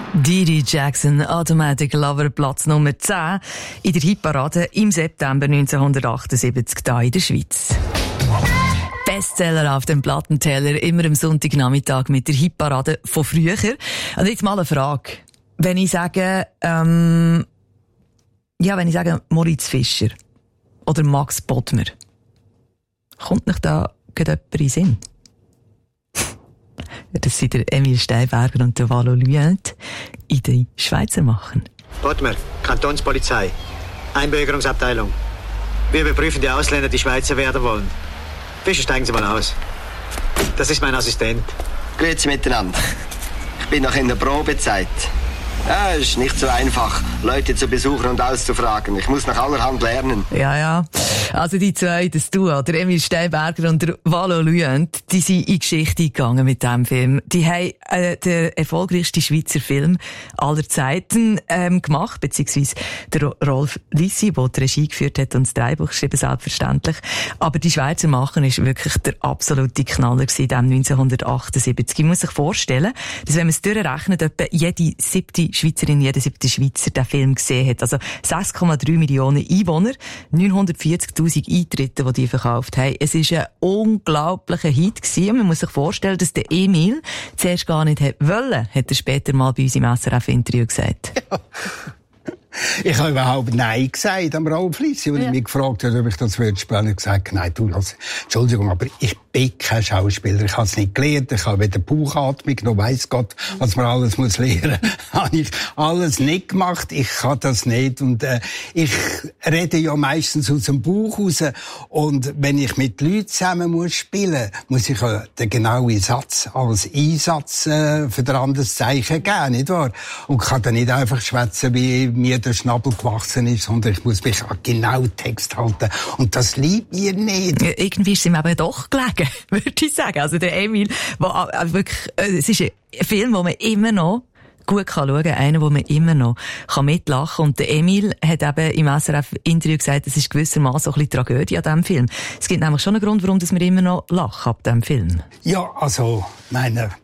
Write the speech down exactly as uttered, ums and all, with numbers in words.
Didi Jackson, Automatic Lover, Platz Nummer zehn in der Hitparade im September neunzehnhundertachtundsiebzig hier in der Schweiz. Bestseller auf dem Plattenteller, immer am Sonntagnachmittag mit der Hitparade von früher. Und jetzt mal eine Frage. Wenn ich sage, ähm, ja, wenn ich sage Moritz Fischer oder Max Bodmer, kommt nicht da jemand in den Sinn? Das sind der Emil Steinberger und der Valo Luyent in den Schweizer machen. Bodmer, Kantonspolizei, Einbürgerungsabteilung. Wir überprüfen die Ausländer, die Schweizer werden wollen. Bitte steigen Sie mal aus. Das ist mein Assistent. Grüezi miteinander. Ich bin noch in der Probezeit. Ja, es ist nicht so einfach, Leute zu besuchen und auszufragen. Ich muss nach allerhand lernen. Ja, ja. Also die zwei, das Duo, der Emil Steinberger und der Valo Luyent, die sind in die Geschichte gegangen mit diesem Film. Die haben äh, den erfolgreichsten Schweizer Film aller Zeiten ähm, gemacht, beziehungsweise der Rolf Lissi, der die Regie geführt hat und das Drehbuch geschrieben, selbstverständlich. Aber die Schweizer Machen ist wirklich der absolute Knaller gewesen, dem neunzehnhundertachtundsiebzig. Ich muss sich vorstellen, dass wenn man es durchrechnet, etwa jede siebte Schweizerin, jeder siebte Schweizer den Film gesehen hat. Also sechs Komma drei Millionen Einwohner, neunhundertvierzigtausend Eintritte, die die verkauft haben. Es war ein unglaublicher Hit gewesen. Und man muss sich vorstellen, dass der Emil zuerst gar nicht wollte, hat er später mal bei uns im S R F-Interview gesagt. Ja. Ich habe überhaupt Nein gesagt am Rolf Lissi, als ja. ich mich gefragt habe, ob ich das würde spielen. Ich habe gesagt, nein, du, lass, Entschuldigung, aber ich bin kein Schauspieler. Ich habe es nicht gelernt. Ich habe weder Bauchatmung noch weiss Gott, was man alles muss lernen. Habe ich alles nicht gemacht. Ich kann das nicht. Und äh, ich rede ja meistens aus dem Bauch raus. Und wenn ich mit Leuten zusammen muss spielen, muss ich ja den genauen Satz als Einsatz äh, für ein anderes Zeichen geben, nicht wahr? Und kann dann nicht einfach schwätzen, wie mir der Schnabel gewachsen ist, sondern ich muss mich an genau Text halten. Und das liebt mir nicht. Ja, irgendwie ist es ihm aber doch gelegen, würde ich sagen. Also der Emil, wo, äh, wirklich, äh, es ist ein Film, den man immer noch gut kann schauen, einer, wo man immer noch kann mitlachen kann. Und der Emil hat eben im S R F-Interview gesagt, es ist gewissermaßen ein bisschen Tragödie an diesem Film. Es gibt nämlich schon einen Grund, warum wir immer noch lachen ab diesem Film. Ja, also, meine